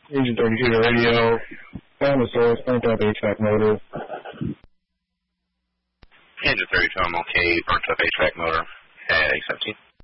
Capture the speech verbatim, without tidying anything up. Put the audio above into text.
Agent thirty-two to radio. Found the source, burnt up H V A C motor. Agent thirty-two, I'm okay. Burnt up H V A C motor at eight seventeen.